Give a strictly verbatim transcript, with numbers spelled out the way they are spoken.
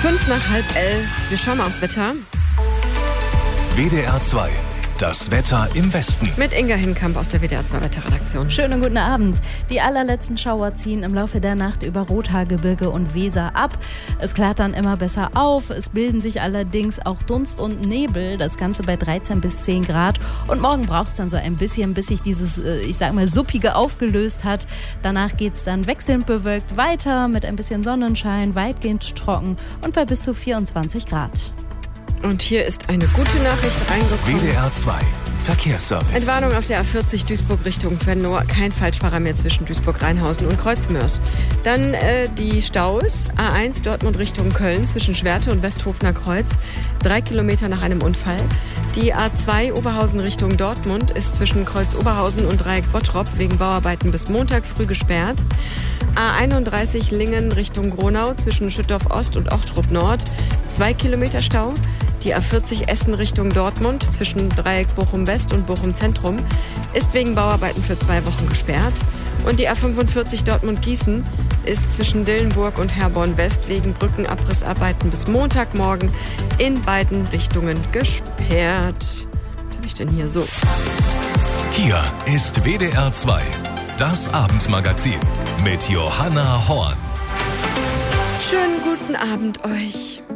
Fünf nach halb elf. Wir schauen mal aufs Wetter. W D R zwei. Das Wetter im Westen. Mit Inga Hinkamp aus der W D R zwei Wetterredaktion. Schönen guten Abend. Die allerletzten Schauer ziehen im Laufe der Nacht über Rothaargebirge und Weser ab. Es klart dann immer besser auf. Es bilden sich allerdings auch Dunst und Nebel. Das Ganze bei dreizehn bis zehn Grad. Und morgen braucht es dann so ein bisschen, bis sich dieses, ich sag mal, Suppige aufgelöst hat. Danach geht es dann wechselnd bewölkt weiter mit ein bisschen Sonnenschein, weitgehend trocken und bei bis zu vierundzwanzig Grad. Und hier ist eine gute Nachricht reingekommen. W D R zwei. Verkehrsservice. Entwarnung auf der A vierzig Duisburg Richtung Venlo. Kein Falschfahrer mehr zwischen Duisburg-Rheinhausen und Kreuzmörs. Dann äh, die Staus. A eins Dortmund Richtung Köln zwischen Schwerte und Westhofener Kreuz. Drei Kilometer nach einem Unfall. Die A zwei Oberhausen Richtung Dortmund ist zwischen Kreuz Oberhausen und Dreieck Bottrop wegen Bauarbeiten bis Montag früh gesperrt. A einunddreißig Lingen Richtung Gronau zwischen Schüttorf Ost und Ochtrup Nord. Zwei Kilometer Stau. Die A vierzig Essen Richtung Dortmund zwischen Dreieck Bochum West und Bochum Zentrum ist wegen Bauarbeiten für zwei Wochen gesperrt. Und die A fünfundvierzig Dortmund Gießen ist zwischen Dillenburg und Herborn West wegen Brückenabrissarbeiten bis Montagmorgen in beiden Richtungen gesperrt. Was habe ich denn hier so? Hier ist W D R zwei. Das Abendmagazin mit Johanna Horn. Schönen guten Abend euch.